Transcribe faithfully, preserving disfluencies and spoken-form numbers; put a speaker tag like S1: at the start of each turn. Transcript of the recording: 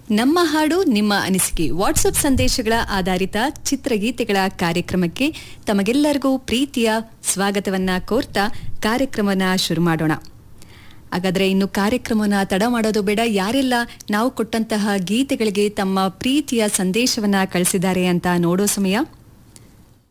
S1: ನಮ್ಮ ಹಾಡು ನಿಮ್ಮ ಅನಿಸಿಕೆ ವಾಟ್ಸಪ್ ಸಂದೇಶಗಳ ಆಧಾರಿತ ಚಿತ್ರಗೀತೆಗಳ ಕಾರ್ಯಕ್ರಮಕ್ಕೆ ತಮಗೆಲ್ಲರಿಗೂ ಪ್ರೀತಿಯ ಸ್ವಾಗತವನ್ನ ಕೋರ್ತಾ ಕಾರ್ಯಕ್ರಮನ ಶುರು ಮಾಡೋಣ. ಹಾಗಾದ್ರೆ ಇನ್ನು ಕಾರ್ಯಕ್ರಮನ ತಡ ಮಾಡೋದು ಬೇಡ. ಯಾರೆಲ್ಲ ನಾವು ಕೊಟ್ಟಂತಹ ಗೀತೆಗಳಿಗೆ ತಮ್ಮ ಪ್ರೀತಿಯ ಸಂದೇಶವನ್ನ ಕಳಿಸಿದ್ದಾರೆ ಅಂತ ನೋಡೋ ಸಮಯ.